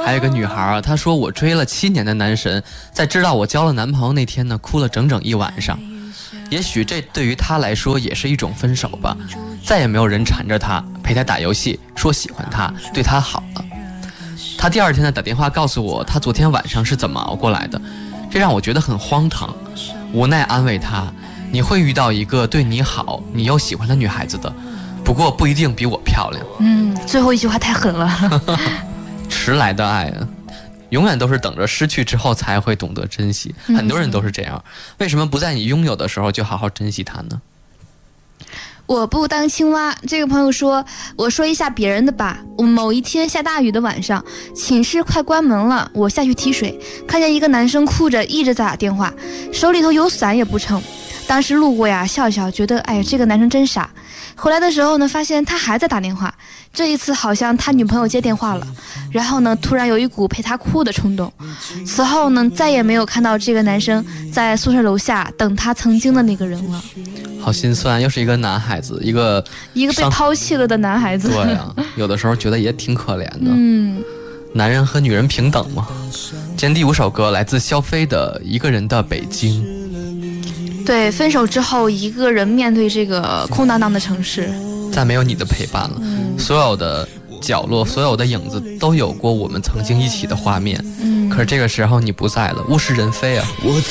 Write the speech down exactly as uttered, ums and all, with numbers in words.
还有一个女孩啊，她说我追了七年的男神，在知道我交了男朋友那天呢，哭了整整一晚上。也许这对于她来说也是一种分手吧，再也没有人缠着她，陪她打游戏，说喜欢她，对她好了。她第二天呢打电话告诉我，她昨天晚上是怎么熬过来的，这让我觉得很荒唐。无奈安慰她，你会遇到一个对你好，你又喜欢的女孩子的，不过不一定比我漂亮。 嗯，最后一句话太狠了。 迟来的爱啊，永远都是等着失去之后才会懂得珍惜。很多人都是这样，为什么不在你拥有的时候就好好珍惜它呢？ 我不当青蛙，这个朋友说，我说一下别人的吧。我某一天下大雨的晚上，寝室快关门了，我下去提水，看见一个男生哭着一直在打电话，手里头有伞也不成。当时路过呀，笑笑，觉得哎呀，这个男生真傻。回来的时候呢，发现他还在打电话，这一次好像他女朋友接电话了，然后呢，突然有一股陪他哭的冲动。此后呢，再也没有看到这个男生在宿舍楼下等他曾经的那个人了。 好心酸，又是一个男孩子，一个一个被抛弃了的男孩子。 对啊，有的时候觉得也挺可怜的。 嗯， 男人和女人平等嘛。今天第五首歌来自肖飞的《一个人的北京》。 对，分手之后一个人面对这个空荡荡的城市， 再没有你的陪伴了，嗯、所有的角落，所有的影子都有过我们曾经一起的画面。嗯，可是这个时候你不在了，物是人非啊。 我